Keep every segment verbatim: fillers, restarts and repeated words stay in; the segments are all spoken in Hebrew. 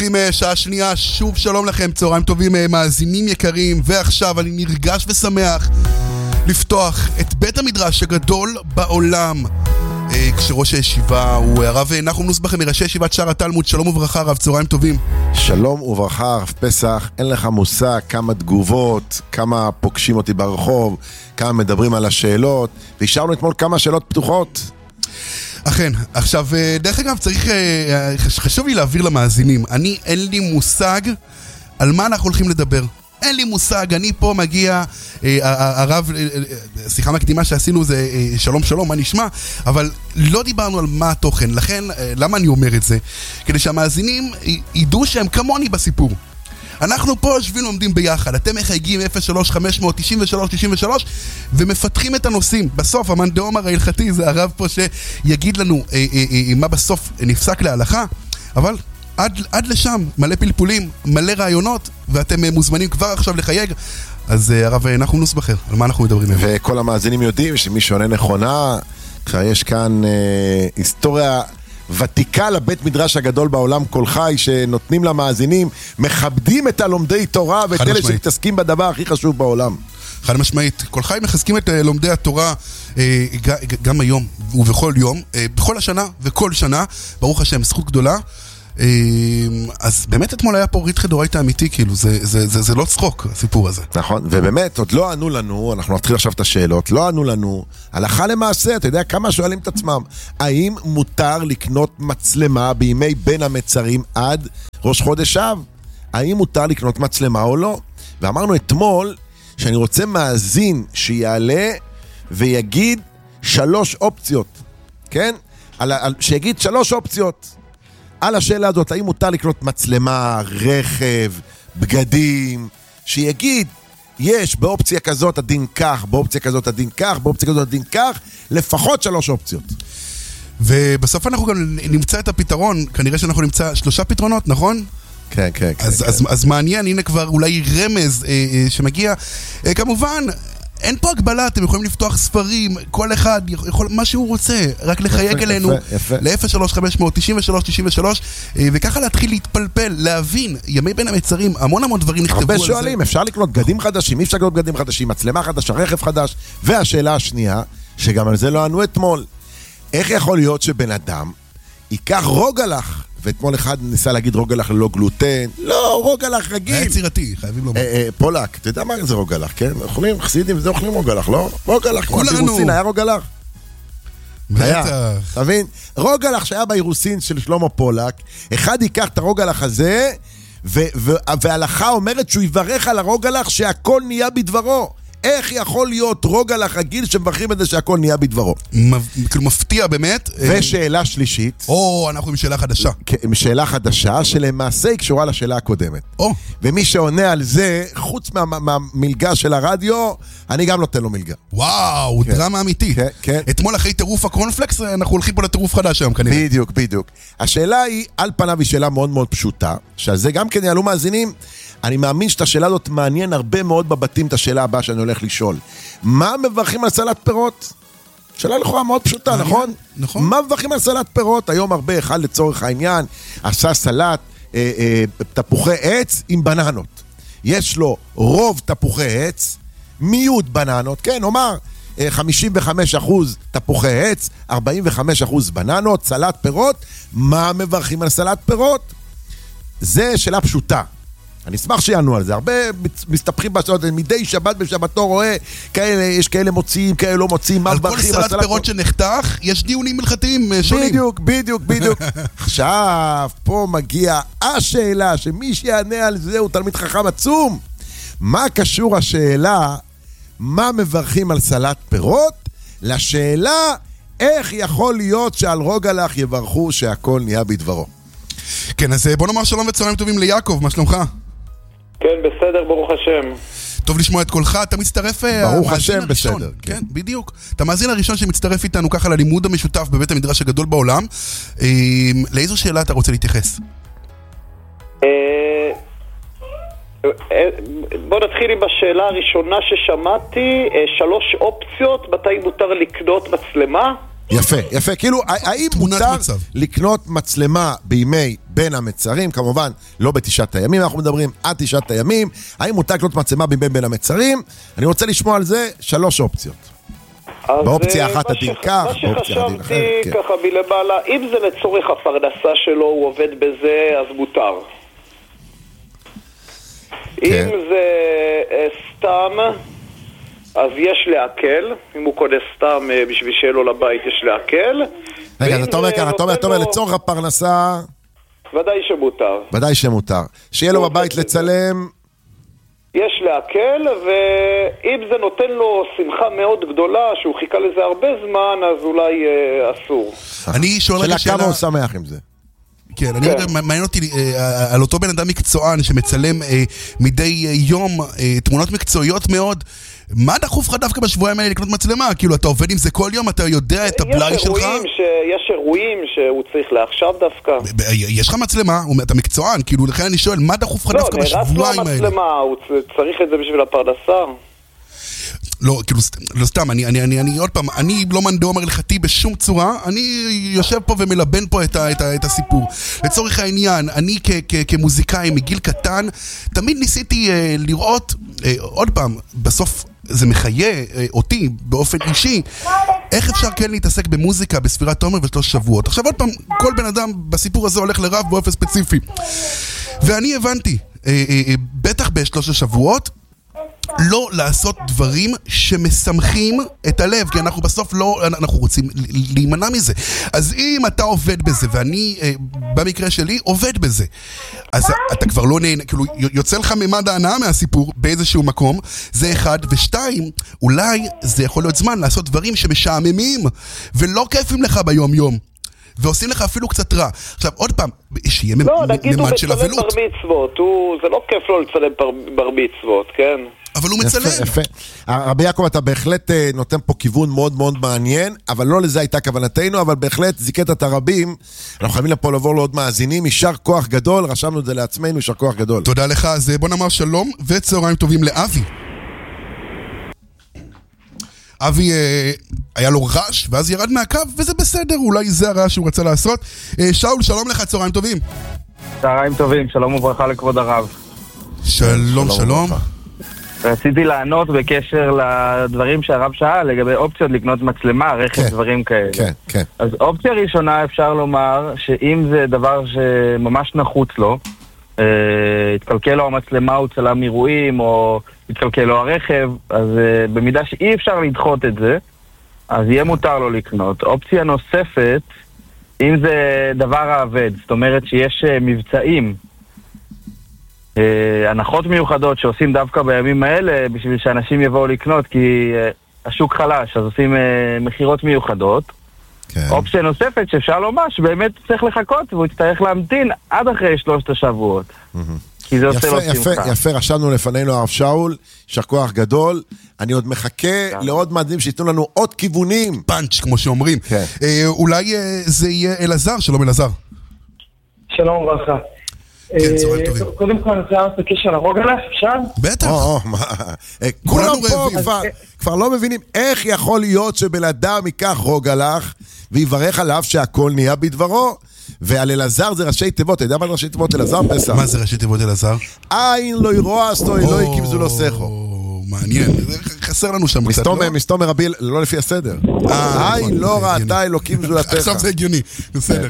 פותחים שעה שנייה, שוב שלום לכם, צהריים טובים מאזינים יקרים, ועכשיו אני נרגש ושמח לפתוח את בית המדרש הגדול בעולם, כשראש הישיבה הוא הרב נחום נוסבך, מראשי ישיבת שער התלמוד. שלום וברכה רב, צהריים טובים. שלום וברכה רב פסח. אין לך מושג כמה תגובות, כמה פוגשים אותי ברחוב, כמה מדברים על השאלות, והשארנו אתמול כמה שאלות פתוחות. אכן, עכשיו דרך אגב צריך, חשוב לי להעביר למאזינים, אני אין לי מושג על מה אנחנו הולכים לדבר, אין לי מושג, אני פה מגיע, הרב, שיחה מקדימה שעשינו זה שלום שלום, מה נשמע, אבל לא דיברנו על מה התוכן, לכן למה אני אומר את זה? כדי שהמאזינים ידעו שהם כמוני בסיפור. אנחנו פה יושבים ועומדים ביחד, אתם מחייגים אפס שלוש חמש תשע שלוש תשע שלוש ומפתחים את הנושאים. בסוף המאן דאמר ההלכתי זה הרב פה שיגיד לנו אה, אה, אה, מה בסוף נפסק להלכה, אבל עד, עד לשם מלא פלפולים, מלא רעיונות, ואתם אה, מוזמנים כבר עכשיו לחייג. אז אה, הרב נחום נוסבך, על מה אנחנו מדברים? וכל המאזינים יודעים שמי שעונה נכונה, כבר יש כאן אה, היסטוריה ותיקה לבית מדרש הגדול בעולם כל חי, שנותנים למאזינים, מכבדים את הלומדי תורה ואת אלה שמתעסקים בדבר הכי חשוב בעולם. חד משמעית, כל חי מחזקים את לומדי התורה אה, גם היום ובכל יום, אה, בכל השנה וכל שנה, ברוך השם, זכות גדולה. אה, אז באמת אתמול היה פה ריתחי דאורייתא אמיתי, כאילו, זה, זה, זה, זה לא צחוק הסיפור הזה. נכון, ובאמת עוד לא ענו לנו, אנחנו נתחיל עכשיו את השאלות, לא ענו לנו, הלכה למעשה, אתה יודע כמה שואלים את עצמם, האם מותר לקנות מצלמה בימי בין המצרים עד ראש חודש אב? האם מותר לקנות מצלמה או לא? ואמרנו אתמול שאני רוצה מאזין שיעלה ויגיד שלוש אופציות, כן? על, על, שיגיד שלוש אופציות על השאלה הזאת, האם מותר לקנות מצלמה, רכב, בגדים, שיגיד, יש באופציה כזאת הדין כך, באופציה כזאת הדין כך, באופציה כזאת הדין כך, לפחות שלוש אופציות. ובסוף אנחנו גם נמצא את הפתרון, כנראה שאנחנו נמצא שלושה פתרונות, נכון? כן, כן, כן. אז, כן. אז, אז מעניין, הנה כבר אולי רמז אה, אה, שמגיע. אה, כמובן, אין פה הגבלה, אתם יכולים לפתוח ספרים, כל אחד יכול, מה שהוא רוצה, רק לחייג יפה, אלינו ל-אפס שלוש חמש תשע שלוש תשע שלוש, וככה להתחיל להתפלפל, להבין, ימי בין המצרים, המון המון דברים נכתבו על זה. הרבה שואלים, אפשר לקנות בגדים חדשים, אי אפשר לקנות בגדים חדשים, מצלמה חדשה, רכב חדש, והשאלה השנייה, שגם על זה לא ענו אתמול, איך יכול להיות שבן אדם ייקח רוגלח, ואתמול אחד ניסה להגיד רוגלח ללא גלוטן, לא, רוגלח רגיל. היה יצירתי, חייבים לומר. פולק, אתה יודע מה זה רוגלח, כן? אוכלים, חסידים וזה אוכלים רוגלח, לא? רוגלח, כמו באירוסין, היה רוגלח? היה, תבין? רוגלח שהיה באירוסין של שלמה פולק, אחד ייקח את הרוגלח הזה, וההלכה אומרת שהוא יברך על הרוגלח שהכל נהיה בדברו. איך יכול להיות רוגלח רגיל שמברכים את זה שהכל נהיה בדברו? כאילו מפתיע באמת. ושאלה שלישית. או, אנחנו עם שאלה חדשה. עם שאלה חדשה, שלמעשה היא קשורה לשאלה הקודמת. או. ומי שעונה על זה, חוץ מהמלגה של הרדיו, אני גם נותן לו מלגה. וואו, דרמה אמיתית. כן, כן. אתמול אחרי טירוף הקורנפלקס, אנחנו הולכים פה לטירוף חדש היום כנראה. בדיוק, בדיוק. השאלה היא, על פניו היא שאלה מאוד מאוד פשוטה, שעל זה גם כן יעלו מאזינים. אני מאמין שאת השאלה הזאת מעניין הרבה מאוד בבתים את השאלה הבאה שאני הולך לשאול. מה מברכים על סלט פירות? שאלה לכאורה מאוד פשוטה, נכון? נכון. מה מברכים על סלט פירות? היום הרבה אחד לצורך העניין עשה סלט אה, אה, תפוחי עץ עם בננות. יש לו רוב תפוחי עץ, מיעוט בננות, כן, נאמר חמישים וחמישה אחוז תפוחי עץ, ארבעים וחמישה אחוז בננות, סלט פירות. מה מברכים על סלט פירות? זה שאלה פשוטה. אני אשמח שיענו על זה, הרבה מסתפחים בשעות, מדי שבת בשבתו רואה, כאלה, יש כאלה מוציאים, כאלה לא מוציאים, על כל סלט פירות שנחתך, יש דיונים מלכתיים שונים. בדיוק, בדיוק, בדיוק. עכשיו, פה מגיע השאלה, שמי שיענה על זה הוא תלמיד חכם עצום. מה קשור השאלה, מה מברכים על סלט פירות, לשאלה, איך יכול להיות שעל רוגלח יברכו שהכל נהיה בדברו. כן, אז בוא נאמר שלום וצהריים טובים ליעקב, מה שלומך? כן, בסדר, ברוך השם. טוב לשמוע את קולך, אתה מצטרף... ברוך השם, בסדר. כן, כן, בדיוק. אתה המאזין הראשון שמצטרף איתנו ככה ללימוד המשותף בבית המדרש הגדול בעולם. לאיזו שאלה אתה רוצה להתייחס? בוא נתחיל עם השאלה הראשונה ששמעתי, שלוש אופציות, מתי מותר לקנות מצלמה? יפה, יפה. כאילו, האם מותר לקנות מצלמה בימי בין בין המצרים, כמובן לא בתשעת הימים, אנחנו מדברים עד תשעת הימים, האם מותר לקנות מצלמה מבין בין המצרים? אני רוצה לשמוע על זה שלוש אופציות. באופציה אחת הדין כך, באופציה הדין אחרת. מה שחשבתי ככה מלמעלה, אם זה לצורך הפרנסה שלו, הוא עובד בזה, אז מותר. אם זה סתם, אז יש להקל. אם הוא קונה סתם בשביל שיהיה לו לבית, יש להקל. רגע, אז אתה אומר ככה, אתה אומר לצורך הפרנסה... ודאי שמותר. ודאי שמותר. שיהיה לו בבית לצלם... יש להקל, ואם זה נותן לו שמחה מאוד גדולה, שהוא חיכה לזה הרבה זמן, אז אולי אה, אסור. אני שואל רגע שאלה... כמה הוא שמח עם זה? כן, אני יודע, מעניין אותי אה, על אותו בן אדם מקצוען שמצלם אה, מדי אה, יום אה, תמונות מקצועיות מאוד. מה דחוף לך דווקא בשבועיים האלה לקנות מצלמה? כאילו, אתה עובד עם זה כל יום, אתה יודע את הבלאי שלך? ש... יש אירועים שהוא צריך לעכשיו דווקא. יש לך מצלמה, אתה מקצוען, כאילו, לכן אני שואל, מה דחוף לך דווקא בשבועיים האלה? לא, נראה לו המצלמה, הוא צריך את זה בשביל הפרנסה. לא, כאילו, לא סתם, אני, אני, אני, אני, עוד פעם, אני לא מנדאום הלכתי בשום צורה, אני יושב פה ומלבן פה את, ה, את, ה, את הסיפור. לצורך העניין, אני כ, כ, כמוזיקאי מגיל קטן, תמיד ניסיתי אה, לראות, אה, עוד פעם, בסוף זה מחיה אה, אותי באופן אישי, איך אפשר כן להתעסק במוזיקה בספירת תומר ושלוש שבועות. עכשיו עוד פעם, כל בן אדם בסיפור הזה הולך לרב באופן ספציפי. ואני הבנתי, אה, אה, אה, בטח בשלוש שבועות, לא לעשות דברים שמשמחים את הלב, כי אנחנו בסוף לא, אנחנו רוצים להימנע מזה. אז אם אתה עובד בזה, ואני במקרה שלי עובד בזה, אז אתה כבר לא נהנה, כאילו יוצא לך ממד ההנאה מהסיפור באיזשהו מקום, זה אחד, ושתיים, אולי זה יכול להיות זמן לעשות דברים שמשעממים ולא כיפים לך ביום יום, ועושים לך אפילו קצת רע. עכשיו, עוד פעם, שיהיה ממד של אבלות. לא, נגיד הוא מצלם בר מצוות, זה לא כיף לו לצלם בר מצוות, כן? אבל הוא מצלם. יפה, יפה. רבי יעקב, אתה בהחלט נותן פה כיוון מאוד מאוד מעניין, אבל לא לזה הייתה כוונתנו, אבל בהחלט זיקת את הרבים. אנחנו חייבים לפה לעבור לעוד מאזינים, יישר כוח גדול, רשמנו את זה לעצמנו, יישר כוח גדול. תודה לך, אז בוא נאמר שלום וצהריים טובים לאבי. אבי אה, היה לו רעש, ואז ירד מהקו, וזה בסדר, אולי זה הרעש שהוא רצה לעשות. אה, שאול, שלום לך, צהריים טובים. צהריים טובים, שלום וברכה לכבוד הרב. שלום, שלום. שלום. רציתי לענות בקשר לדברים שהרב שאל, לגבי אופציות לקנות מצלמה, רכב, כן, דברים כאלה. כן, כן. אז אופציה ראשונה אפשר לומר, שאם זה דבר שממש נחוץ לו, אה, התקלקל לו המצלמה, הוא צלם אירועים, או התקלקל לו הרכב, אז אה, במידה שאי אפשר לדחות את זה, אז יהיה מותר לו לקנות. אופציה נוספת, אם זה דבר העבד, זאת אומרת שיש אה, מבצעים, Uh, הנחות מיוחדות שעושים דווקא בימים האלה בשביל שאנשים יבואו לקנות, כי uh, השוק חלש, אז עושים uh, מחירות מיוחדות. כן. אופציה נוספת שאפשר לומר שבאמת צריך לחכות והוא יצטרך להמתין עד אחרי שלושת השבועות. Mm-hmm. כי זה עושה לו שמחה. יפה, יפה, רשמנו לפנינו הרב שאול, יישר כוח גדול. אני עוד מחכה כן. לעוד מעדים שיתנו לנו עוד כיוונים. פאנץ', כמו שאומרים. כן. Uh, אולי uh, זה יהיה אלעזר, שלום אלעזר. שלום וברכה. קודם כל אני רוצה לענות בקשר לרוגלח, אפשר? בטח. כולם פה כבר לא מבינים איך יכול להיות שבן אדם ייקח רוגלח ויברך עליו שהכל נהיה בדברו, ועל אלעזר זה ראשי תיבות. אתה יודע מה זה ראשי תיבות אלעזר פסח? מה זה ראשי תיבות אלעזר? אין לא ירועס לא אלוהי כמזו לו סכו. מעניין, חסר לנו שם קצת, לא? מסתום רבי, לא לפי הסדר. אין לא ראתה אלוקים זולתך. עכשיו זה הגיוני, בסדר.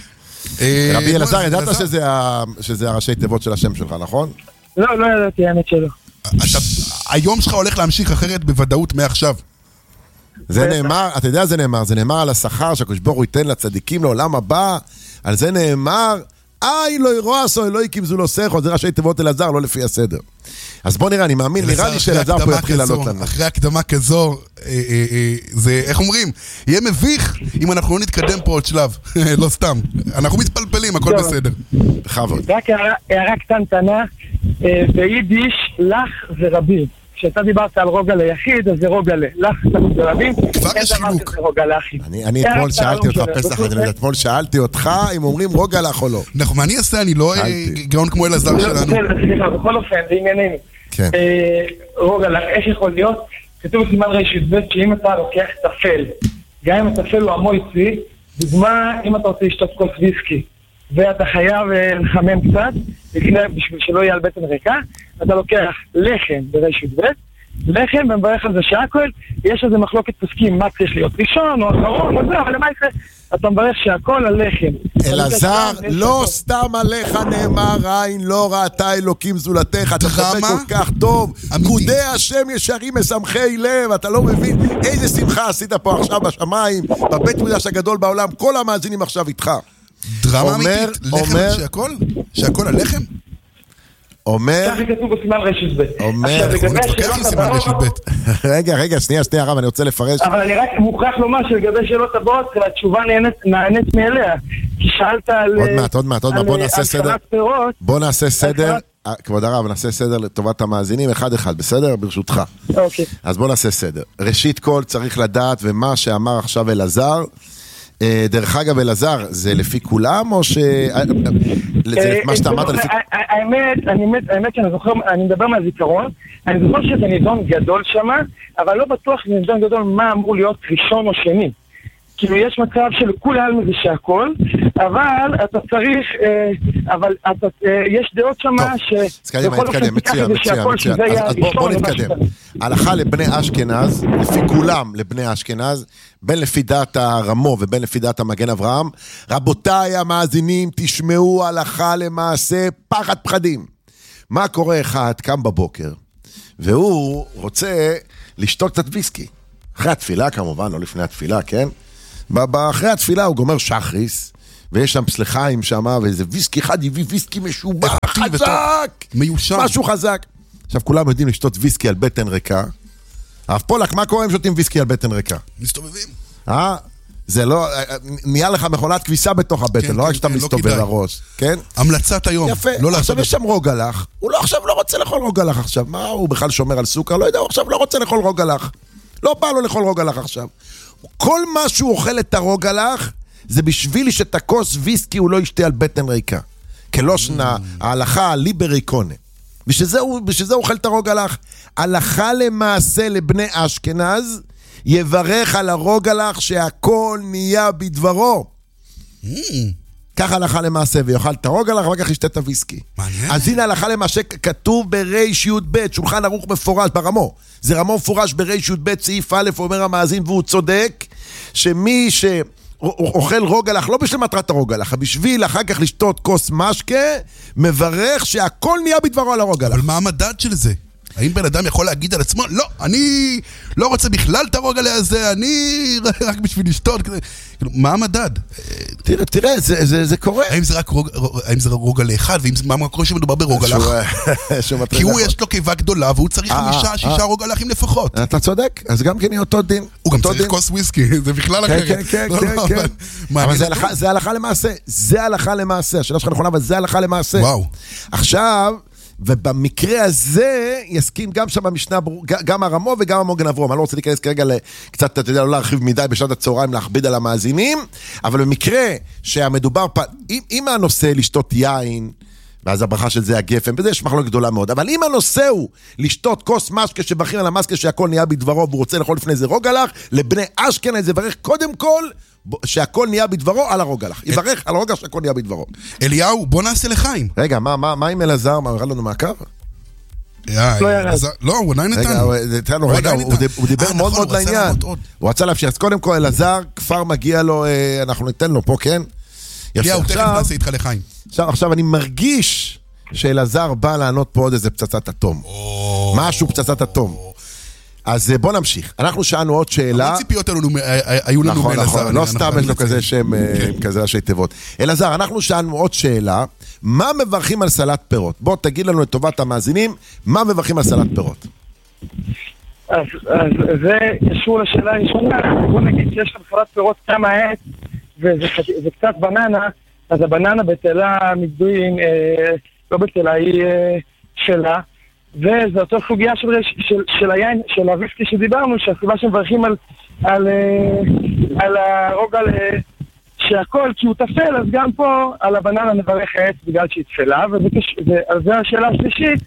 רבי אלעזר, ידעת שזה הראשי תיבות של השם שלך, נכון? לא, לא ידעתי, האמת שלא. היום שלך הולך להמשיך אחרת בוודאות מעכשיו. זה נאמר, אתה יודע זה נאמר, זה נאמר על השכר שהקדוש ברוך הוא ייתן לצדיקים לעולם הבא, על זה נאמר, איי לא ירועס או אלוהי כמזו לו שכל, זה ראשי תיבות אלעזר, לא לפי הסדר. אז בוא נראה, אני מאמין, נראה לי שאלעזר פה יתחיל לעלות לנו. אחרי הקדמה כזו, זה, איך אומרים, יהיה מביך אם אנחנו לא נתקדם פה עוד שלב, לא סתם. אנחנו מתפלפלים, הכל בסדר. בכבוד. רק הערה קטנטנה, ביידיש, לך זה רבים. כשאתה דיברת על רוגלה יחיד, אז זה רוגלה. לך זה רבים. כבר יש חילוק. אני אתמול שאלתי אותך, פסח, אתמול שאלתי אותך אם אומרים רוגלח או לא. נכון, מה אני אעשה? אני לא גאון כמו אלעזר שלנו. סליחה, בכל אופן, זה ענייננו. רוגלח, איך יכול להיות? כתוב בסימן רשת ב' שאם אתה לוקח טפל, גם אם הטפל הוא המויצי, דוגמה, אם אתה רוצה לשתות כוס ויסקי, ואתה חייב לחמם קצת, לפני, בשביל שלא יהיה על בטן ריקה, אתה לוקח לחם ברשת ב', לחם ומברך על זה שהכל, יש איזה מחלוקת פוסקים, מה צריך להיות ראשון או אחרון או זה, אבל למעשה אתה מברך שהכל על לחם. אלעזר, לא סתם עליך נאמר עין לא ראתה אלוקים זולתך, אתה חבר כל כך טוב, פקודי השם ישרים משמחי לב, אתה לא מבין איזה שמחה עשית פה עכשיו בשמיים, בבית מקדש הגדול בעולם, כל המאזינים עכשיו איתך. דרמה אמיתית, לחם שהכל? שהכל על לחם? אומר, ככה כתוב בסימן רשת ב'. אומר, אנחנו נתפקח עם סימן רשת ב'. רגע, רגע, שנייה, שנייה, הרב, אני רוצה לפרש. אבל אני רק מוכרח לומר שלגבי שאלות הבאות, התשובה נענית מאליה. כי שאלת על... עוד מעט, עוד מעט, עוד מעט, בוא נעשה סדר. בוא נעשה סדר, כבוד הרב, נעשה סדר לטובת המאזינים, אחד אחד, בסדר? ברשותך. אוקיי. אז בוא נעשה סדר. ראשית כל צריך לדעת, ומה שאמר עכשיו אלעזר, דרך אגב אלעזר, זה לפי כולם או ש... זה מה שאתה אמרת לפי... האמת, האמת שאני זוכר, אני מדבר מהזיכרון, אני זוכר שזה נידון גדול שמה, אבל לא בטוח שזה נידון גדול מה אמור להיות ראשון או שני. כאילו יש מצב של כולם זה שהכל, אבל אתה צריך, אבל יש דעות שמה ש... אז קדימה, נתקדם, מצוין, מצוין, מצוין. אז בוא נתקדם. הלכה לבני אשכנז, לפי כולם לבני אשכנז, בין לפי דעת הרמו ובין לפי דעת המגן אברהם, רבותיי המאזינים, תשמעו הלכה למעשה פחד פחדים. מה קורה אחד, קם בבוקר, והוא רוצה לשתות קצת ויסקי. אחרי התפילה כמובן, לא לפני התפילה, כן? אחרי התפילה הוא גומר שחריס, ויש שם פסלחיים שם, ואיזה ויסקי אחד הביא ויסקי משובח, חזק, מיושן. משהו חזק. עכשיו כולם יודעים לשתות ויסקי על בטן ריקה. הרב פולק, מה קורה אם שותים ויסקי על בטן ריקה? מסתובבים. אה? זה לא, נהיה לך מכונת כביסה בתוך הבטן, לא רק שאתה מסתובב לראש, כן? המלצת היום. יפה, עכשיו יש שם רוגלח, הוא לא עכשיו לא רוצה לאכול רוגלח עכשיו, מה הוא בכלל שומר על סוכר? לא יודע, הוא עכשיו לא רוצה לאכול רוגלח. לא בא לו לאכול רוגלח עכשיו. כל מה שהוא אוכל את הרוגלח, זה בשביל שאת הכוס ויסקי הוא לא ישתה על בטן ריקה. כלושנה, ההלכה ליברי קונה. בשביל זה הוא אוכל את הרוגלח. הלכה למעשה לבני אשכנז, יברך על הרוגלח שהכל נהיה בדברו. ככה הלכה למעשה, ויאכל את הרוגלח, ואחר כך ישתה את הוויסקי. אז הנה הלכה למעשה, כתוב בריש י' ב', שולחן ערוך מפורש ברמו. זה רמו מפורש בריש י' ב', סעיף א', אומר המאזין, והוא צודק, שמי שאוכל רוגלח, לא בשביל מטרת הרוגלח, בשביל אחר כך לשתות כוס משקה, מברך שהכל נהיה בדברו על הרוגלח. אבל מה המדד של זה? האם בן אדם יכול להגיד על עצמו, לא, אני לא רוצה בכלל את הרוגלה הזה, אני רק בשביל לשתות, מה המדד? תראה, תראה, זה קורה. האם זה רק רוגלה אחד, ומה קורה שמדובר ברוגלח? כי הוא יש לו קיבה גדולה, והוא צריך חמישה, שישה רוגלחים לפחות. אתה צודק, אז גם כן יהיה אותו דין. הוא גם צריך כוס וויסקי, זה בכלל אחרת. כן, כן, כן, כן. אבל זה הלכה למעשה, זה הלכה למעשה, השאלה שלך נכונה, אבל זה הלכה למעשה. וואו. עכשיו... ובמקרה הזה יסכים גם שם במשנה, גם הרמו וגם המגן אברהם. אני לא רוצה להיכנס כרגע קצת, אתה יודע, לא להרחיב מדי בשעת הצהריים, להכביד על המאזינים, אבל במקרה שהמדובר פה, אם, אם הנושא לשתות יין, ואז הברכה של זה הגפן, בזה יש מחלוקת גדולה מאוד, אבל אם הנושא הוא לשתות כוס משקה שבחיר על המשקה שהכל נהיה בדברו, והוא רוצה לאכול לפני זה רוגלח, לבני אשכנז יברך קודם כל, שהכל נהיה בדברו על הרוגלח. יברך על הרוגלח שהכל נהיה בדברו. אליהו, בוא נעשה לחיים. רגע, מה עם אלעזר? מה, הראה לנו מעקב? לא, הוא עדיין נתן. רגע, הוא דיבר מאוד מאוד לעניין. הוא רצה להמשיך. אז קודם כל, אלעזר, כפר מגיע לו, אנחנו ניתן לו פה, כן? אליהו, תכף נעשה איתך לחיים. עכשיו, אני מרגיש שאלעזר בא לענות פה עוד איזה פצצת אטום. משהו פצצת אטום. אז בוא נמשיך. אנחנו שאלנו עוד שאלה. הרבה ציפיות היו לנו מאלעזר. נכון, נכון. לא סתם יש לו כזה שם, כזה ראשי תיבות. אלעזר, אנחנו שאלנו עוד שאלה. מה מברכים על סלט פירות? בוא תגיד לנו לטובת המאזינים, מה מברכים על סלט פירות? אז זה קשור לשאלה הראשונה. בוא נגיד שיש שם סלט פירות כמה עץ, וזה קצת בננה, אז הבננה בטלה מגדויים, לא בטלה, היא שלה. וזו אותו סוגיה של, של, של היין, של הוויסקי שדיברנו, שהסיבה שמברכים על, על, על הרוגל שהכל, כי הוא תפל, אז גם פה על הבננה נברך העץ בגלל שהיא תפלה, ועל זה השאלה השלישית,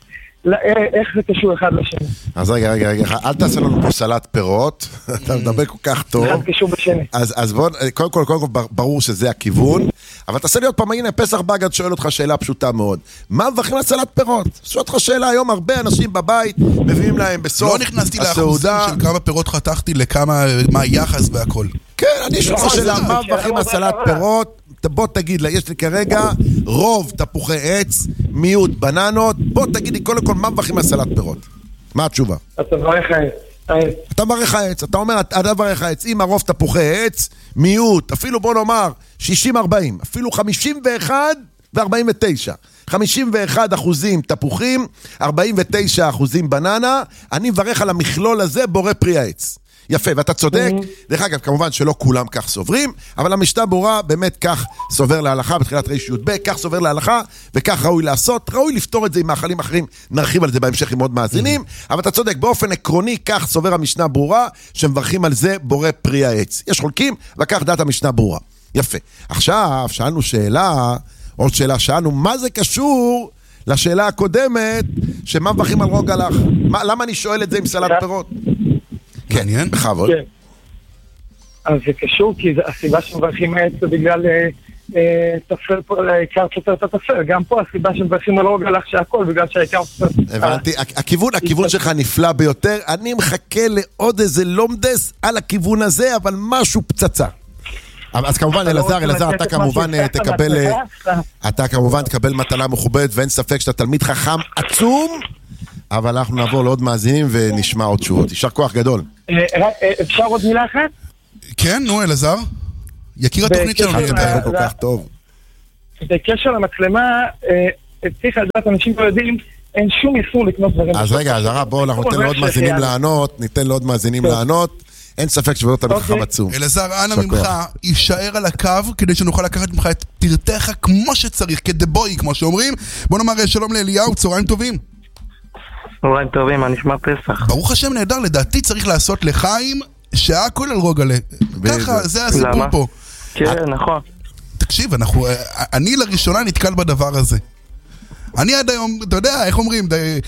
איך זה קשור אחד לשני. אז רגע, רגע, רגע, אל תעשה לנו פה סלט פירות, אתה מדבר כל כך טוב. אחד קשור בשני. אז בואו, קודם כל, קודם כל, ברור שזה הכיוון, אבל תעשה לי עוד פעם, הנה, פסח בגד שואל אותך שאלה פשוטה מאוד. מה מברכים על סלט פירות? שואל אותך שאלה, היום הרבה אנשים בבית, מביאים להם בסוף לא נכנסתי לאחוזים של כמה פירות חתכתי, לכמה, מה היחס והכל. כן, אני שואל אותך שאלה, מה מברכים על סלט פירות? בוא תגיד לה, יש לי כרגע רוב תפוחי עץ, מיעוט בננות, בוא תגיד לי קודם כל מה מברכים על סלט פירות. מה התשובה? אתה מברך העץ. אתה מברך העץ, אתה אומר, אתה מברך העץ, עם הרוב תפוחי עץ, מיעוט, אפילו בוא נאמר, שישים ארבעים, אפילו חמישים ואחת ו-ארבעים ותשע. חמישים ואחד אחוזים תפוחים, ארבעים ותשע אחוזים בננה, אני מברך על המכלול הזה בורא פרי העץ. יפה, ואתה צודק, דרך אגב, כמובן שלא כולם כך סוברים, אבל המשנה ברורה באמת כך סובר להלכה, בתחילת ר' י' ב', כך סובר להלכה, וכך ראוי לעשות, ראוי לפתור את זה עם מאכלים אחרים, נרחיב על זה בהמשך עם עוד מאזינים, אבל אתה צודק, באופן עקרוני, כך סובר המשנה ברורה, שמברכים על זה בורא פרי העץ. יש חולקים, וכך דעת המשנה ברורה. יפה. עכשיו, שאלנו שאלה, עוד שאלה, שאלנו, מה זה קשור לשאלה הקודמת, שמה מברכים על רוג הלך? למה אני שואל את זה עם סלט פירות? מעניין. בכבוד. כן. אז זה קשור, כי הסיבה שמברכים העץ זה בגלל תפל פה, העיקר סותר את התפל. גם פה הסיבה שמברכים על רוג הלך שהכל, בגלל שהעיקר סותר. הבנתי, הכיוון, הכיוון שלך נפלא ביותר. אני מחכה לעוד איזה לומדס על הכיוון הזה, אבל משהו פצצה. אז כמובן, אלעזר, אלעזר, אתה כמובן תקבל, אתה כמובן תקבל מטלה מכובדת, ואין ספק שאתה תלמיד חכם עצום, אבל אנחנו נעבור לעוד מאזינים ונשמע עוד תשובות. יישר כוח גדול. אפשר עוד מילה אחת? כן, נו, אלעזר. יכיר התוכנית שלנו. אתה כל כך טוב. בקשר למצלמה, צריך לדעת, אנשים לא יודעים, אין שום איסור לקנות דברים. אז רגע, אז הרב, בואו, אנחנו ניתן לעוד מאזינים לענות, ניתן לעוד מאזינים לענות. אין ספק שבאמת אתה חכם עצום. אלעזר, אנא ממך, יישאר על הקו, כדי שנוכל לקחת ממך את פרטיך כמו שצריך, כדבוי, כמו שאומרים. בוא נאמר שלום לאליהו, צהריים טובים. צהריים טובים, מה נשמע פסח? ברוך השם נהדר, לדעתי צריך לעשות לחיים שעה כל על רוגלה. ככה, זה הסיפור פה. כן, נכון. תקשיב, אנחנו, אני לראשונה נתקל בדבר הזה. אני עד היום, אתה יודע, איך אומרים,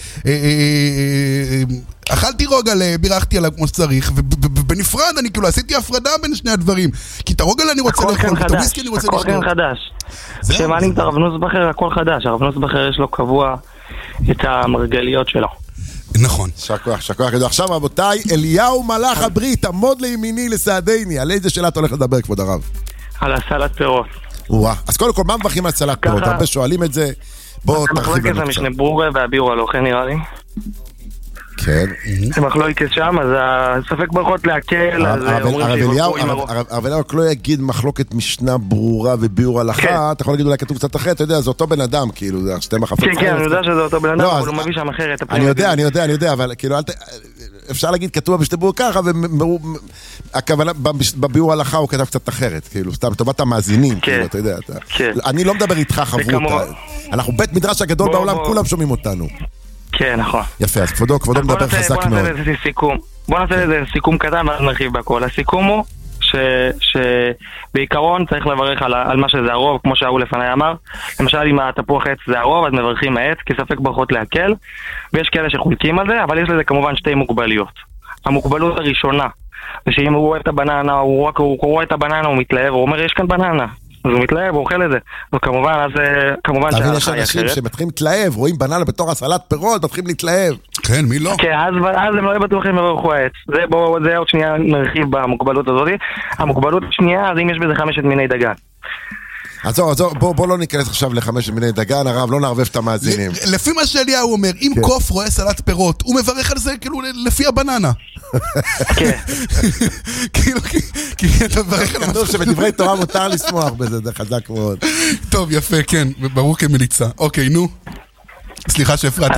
אכלתי רוגלה, בירכתי עליו כמו שצריך, ובנפרד אני כאילו עשיתי הפרדה בין שני הדברים. כי את הרוגלה אני רוצה לאכול, את הוויסקי אני רוצה לשתות. הכל כן חדש. כשמעלים את הרב נוסבכר, הכל חדש. הרב נוסבכר יש לו קבוע את המרגליות שלו. נכון. שקוח, שקוח. עכשיו רבותיי, אליהו מלאך הברית, עמוד לימיני לסעדני. על איזה שאלה אתה הולך לדבר, כבוד הרב? על הסלט פירות. וואה, אז קודם כל, מה מברכים על סלט פירות? הרבה שואלים את זה. בוא תרחיב לנו קצת. המשנה ברורה והביאור הלוחן נראה לי. כן. זה מחלוקת שם, אז הספק ברכות להקל, אז אומרים שיבקרו עם הרוב. אבל אליהו לא יגיד מחלוקת משנה ברורה וביאור הלכה, אתה יכול להגיד אולי כתוב קצת אחרת, אתה יודע, זה אותו בן אדם, כאילו, זה שתי מחפות. כן, כן, אני יודע שזה אותו בן אדם, אבל הוא מביא שם אחרת. אני יודע, אני יודע, אני יודע, אבל כאילו, אפשר להגיד כתוב בשתי ברור ככה, והכוונה, בביאור הלכה הוא כתב קצת אחרת, כאילו, סתם, טובת המאזינים, כאילו, אתה יודע, אני לא מדבר איתך חברות, אנחנו בית מדרש הגדול בעולם, כולם שומעים אותנו. כן, נכון. יפה, אז כבודו, כבודו מדבר חזק מאוד. בוא נעשה איזה סיכום קטן ואז נרחיב בהכל. הסיכום הוא שבעיקרון צריך לברך על מה שזה הרוב, כמו שהאו לפני אמר. למשל, אם התפוח עץ זה הרוב, אז מברכים העץ, כי ספק ברכות להקל, ויש כאלה שחולקים על זה, אבל יש לזה כמובן שתי מוגבליות. המוגבלות הראשונה, זה שאם הוא רואה את הבננה, הוא רואה את הבננה, הוא מתלהב, הוא אומר, יש כאן בננה. אז הוא מתלהב, הוא אוכל את זה. וכמובן, אז כמובן שההלכה היא אחרת. יש אנשים שמתחילים להתלהב, רואים בננה בתור הסלט פירות, מתחילים להתלהב. כן, מי לא? כן, אז הם לא יהיו בטוחים בברכו העץ. זה עוד שנייה נרחיב במוגבלות הזאת. המוגבלות השנייה, אז אם יש בזה חמשת מיני דגן. אז בוא לא ניכנס עכשיו לחמשת מיני דגן, הרב, לא נערבב את המאזינים. לפי מה שאליהו אומר, אם קוף רואה סלט פירות, הוא מברך על זה כאילו לפי הבננה. כן. כאילו, כי אתה מברך על זה. כתוב שבדברי תורה מותר לשמוח בזה, זה חזק מאוד. טוב, יפה, כן, ברור כמליצה. אוקיי, נו. סליחה שהפרעתי.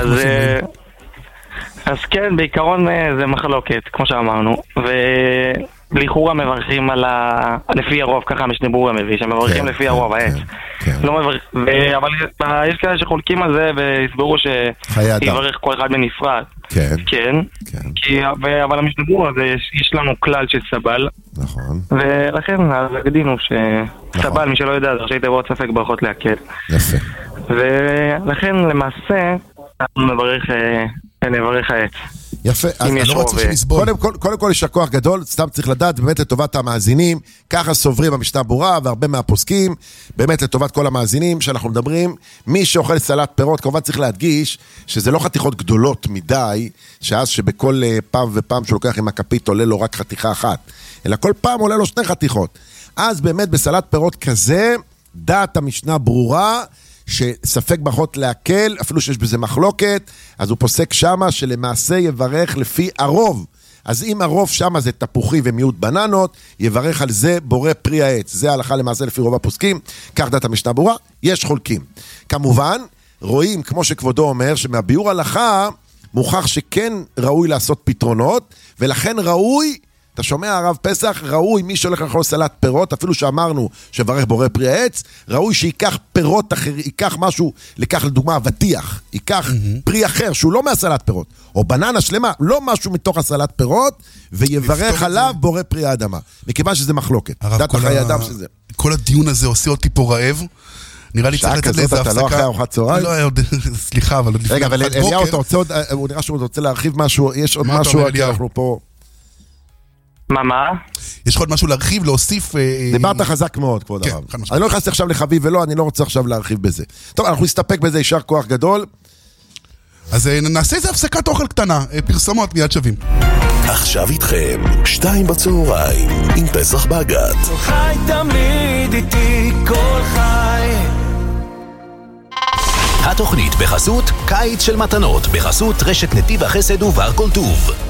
אז כן, בעיקרון זה מחלוקת, כמו שאמרנו, ולכאורה מברכים על ה... לפי הרוב, ככה המשנה ברורה מביא, שמברכים לפי הרוב, העץ. אבל יש כאלה שחולקים על זה והסברו שיברך כל אחד בנפרד. כן. כן. אבל המשנה ברורה, יש לנו כלל של סבל. נכון. ולכן, אז הגדינו שסבל, מי שלא יודע, זה ראשי תיבות ספק ברכות להקל. יפה. ולכן, למעשה, אנחנו נברך, נברך העץ. יפה, אז אני לא רוצה שנסבול. קודם כל, קודם כל יש כוח גדול, סתם צריך לדעת, באמת לטובת המאזינים, ככה סוברים המשנה ברורה, והרבה מהפוסקים, באמת לטובת כל המאזינים שאנחנו מדברים, מי שאוכל סלט פירות, כמובן צריך להדגיש, שזה לא חתיכות גדולות מדי, שאז שבכל פעם ופעם שלוקח עם הכפית עולה לו רק חתיכה אחת, אלא כל פעם עולה לו שני חתיכות. אז באמת בסלט פירות כזה, דעת המשנה ברורה, שספק ברכות להקל, אפילו שיש בזה מחלוקת, אז הוא פוסק שמה שלמעשה יברך לפי הרוב. אז אם הרוב שמה זה תפוחי ומיעוט בננות, יברך על זה בורא פרי העץ. זה ההלכה למעשה לפי רוב הפוסקים, כך דעת המשנה ברורה, יש חולקים. כמובן, רואים, כמו שכבודו אומר, שמהביאור הלכה מוכח שכן ראוי לעשות פתרונות, ולכן ראוי, אתה שומע הרב פסח, ראוי מי שהולך לאכול סלט פירות, אפילו שאמרנו שברך בורא פרי העץ, ראוי שיקח פירות אחר, ייקח משהו, לקח לדוגמה אבטיח, ייקח mm-hmm. פרי אחר שהוא לא מהסלט פירות, או בננה שלמה, לא משהו מתוך הסלט פירות, ויברך עליו זה... בורא פרי האדמה, מכיוון שזה מחלוקת. דת החיי אדם שזה. כל הדיון הזה עושה אותי פה רעב, נראה לי צריך לתת לאיזה הפסקה. אתה לא אחרי ארוחת צהריים? לא, סליחה, אבל עוד לפני רגע, אבל אליהו, אתה רוצה עוד, הוא נראה שהוא רוצה להרחיב משהו, יש עוד משהו, אנחנו פה מה, מה? יש לך עוד משהו להרחיב, להוסיף? דיברת חזק מאוד, כבוד הרב. אני לא נכנסתי עכשיו לחביב ולא, אני לא רוצה עכשיו להרחיב בזה. טוב, אנחנו נסתפק בזה, יישר כוח גדול. אז נעשה איזה הפסקת אוכל קטנה, פרסומות מיד שווים. עכשיו איתכם, שתיים בצהריים, עם פסח באגת. כל חי תמיד איתי, כל חי. התוכנית בחסות קיץ של מתנות, בחסות רשת נתיב החסד ובר כל טוב.